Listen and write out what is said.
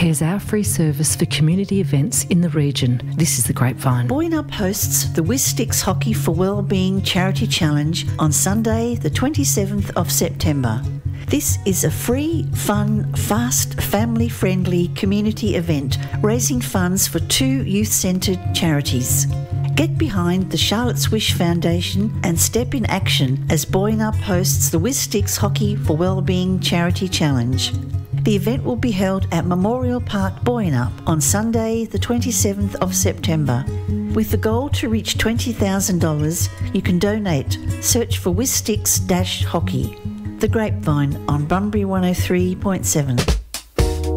Here's our free service for community events in the region. This is The Grapevine. Boyanup hosts the Wistix Hockey for Wellbeing Charity Challenge on Sunday, the 27th of September. This is a free, fun, fast, family-friendly community event raising funds for 2 youth-centred charities. Get behind the Charlotte's Wish Foundation and step in action as Boyanup hosts the Wistix Hockey for Wellbeing Charity Challenge. The event will be held at Memorial Park, Boyanup on Sunday, the 27th of September. With the goal to reach $20,000, you can donate. Search for Wistix-Hockey. The Grapevine on Bunbury 103.7.